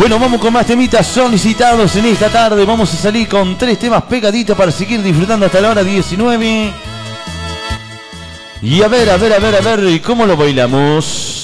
Bueno, vamos con más temitas solicitados en esta tarde. Vamos a salir con 3 temas pegaditos para seguir disfrutando hasta la hora 19. Y a ver, ¿cómo lo bailamos?